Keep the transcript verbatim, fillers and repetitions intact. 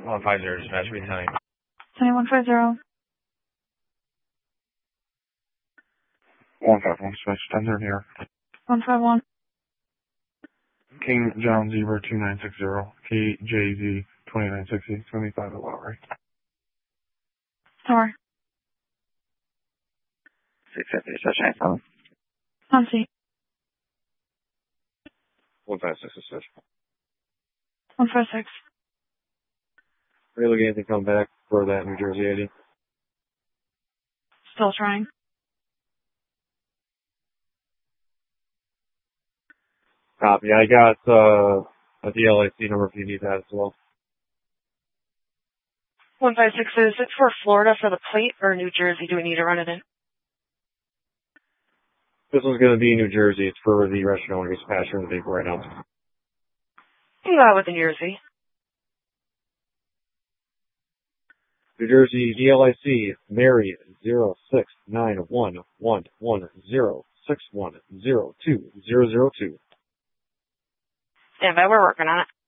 one five zero, dispatch, read Sunny. Sunny one five zero. one five one, dispatch, ten thirty here. one five one. King John Zebra two nine six zero, K J Z twenty-nine sixty, seventy-five at Lowry. Tower. six fifty, dispatch, nine seven. On seat. one five six, dispatch. one five six. Are you looking at anything come back for that New Jersey I D? Still trying. Copy. I got uh, a D L I C number if you need that as well. one five six, is it for Florida for the plate or New Jersey? Do we need to run it in? This one's going to be New Jersey. It's for the restaurant owner dispatcher in the vehicle right now. Do that with the New Jersey. New Jersey D L I C, Mary zero six nine one one one zero six one zero two zero zero two. Yeah, but we're working on it.